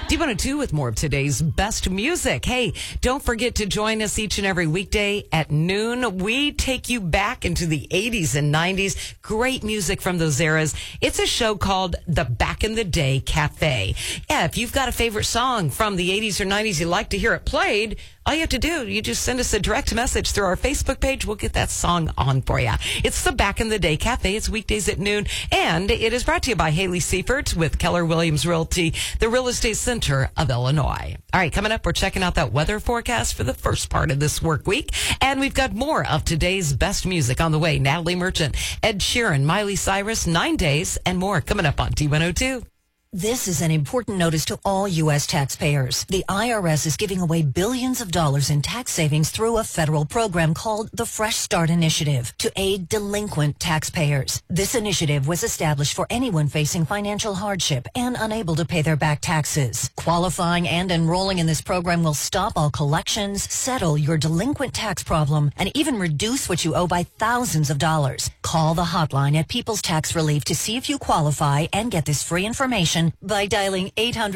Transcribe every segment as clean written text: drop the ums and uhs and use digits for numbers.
D102 with more of today's best music. Hey, don't forget to join us each and every weekday at noon. We take you back into the 80s and 90s. Great music from those eras. It's a show called The Back in the Day Cafe. Yeah, if you've got a favorite song from the 80s or 90s you'd like to hear it played, all you have to do, you just send us a direct message through our Facebook page. We'll get that song on for you. It's the Back in the Day Cafe. It's weekdays at noon. And it is brought to you by Haley Seifert with Keller Williams Realty, the real estate center of Illinois. All right, coming up, we're checking out that weather forecast for the first part of this work week. And we've got more of today's best music on the way. Natalie Merchant, Ed Sheeran, Miley Cyrus, 9 Days, and more coming up on D102. This is an important notice to all U.S. taxpayers. The IRS is giving away billions of dollars in tax savings through a federal program called the Fresh Start Initiative to aid delinquent taxpayers. This initiative was established for anyone facing financial hardship and unable to pay their back taxes. Qualifying and enrolling in this program will stop all collections, settle your delinquent tax problem, and even reduce what you owe by thousands of dollars. Call the hotline at People's Tax Relief to see if you qualify and get this free information by dialing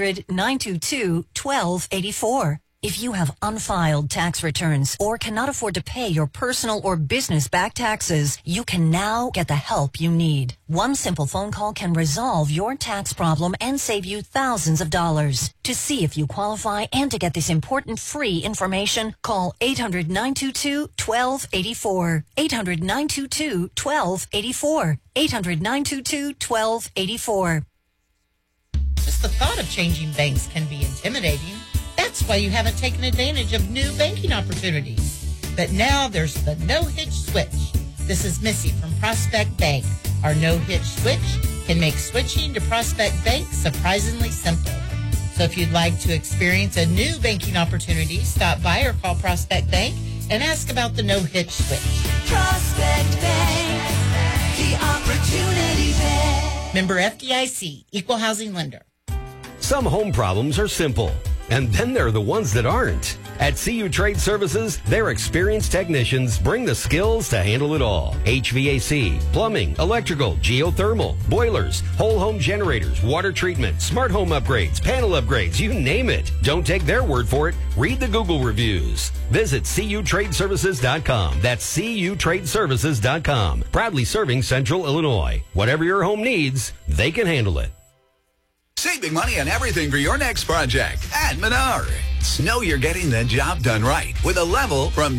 800-922-1284. If you have unfiled tax returns or cannot afford to pay your personal or business back taxes, you can now get the help you need. One simple phone call can resolve your tax problem and save you thousands of dollars. To see if you qualify and to get this important free information, call 800-922-1284. 800-922-1284. 800-922-1284. Just the thought of changing banks can be intimidating. That's why you haven't taken advantage of new banking opportunities. But now there's the no-hitch switch. This is Missy from Prospect Bank. Our no-hitch switch can make switching to Prospect Bank surprisingly simple. So if you'd like to experience a new banking opportunity, stop by or call Prospect Bank and ask about the no-hitch switch. Prospect Bank, the opportunity bank. Member FDIC, Equal Housing Lender. Some home problems are simple, and then there are the ones that aren't. At CU Trade Services, their experienced technicians bring the skills to handle it all. HVAC, plumbing, electrical, geothermal, boilers, whole home generators, water treatment, smart home upgrades, panel upgrades, you name it. Don't take their word for it. Read the Google reviews. Visit CUTradeservices.com. That's CUTradeservices.com. Proudly serving Central Illinois. Whatever your home needs, they can handle it. Saving money on everything for your next project at Menards. Know you're getting the job done right with a level from